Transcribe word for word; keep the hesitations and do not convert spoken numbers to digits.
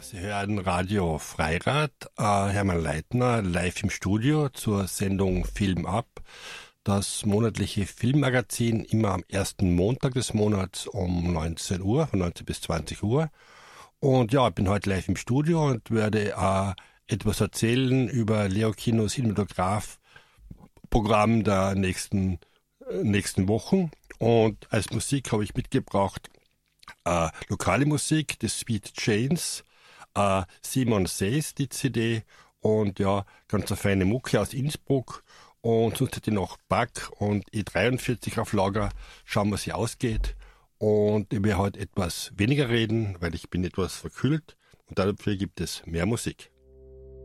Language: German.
Sie hören Radio Freirad, äh, Hermann Leitner live im Studio zur Sendung Film ab. Das monatliche Filmmagazin immer am ersten Montag des Monats um neunzehn Uhr, von neunzehn bis zwanzig Uhr. Und ja, ich bin heute live im Studio und werde äh, etwas erzählen über Leo Kinos Cinematograph-Programm der nächsten, äh, nächsten Wochen. Und als Musik habe ich mitgebracht äh, lokale Musik, The Sweet Chains, äh, Simon Says, die C D, und ja, ganz eine feine Mucke aus Innsbruck. Und sonst hätte ich noch Back und E dreiundvierzig auf Lager. Schauen, was hier ausgeht. Und ich werde heute etwas weniger reden, weil ich bin etwas verkühlt. Und dafür gibt es mehr Musik.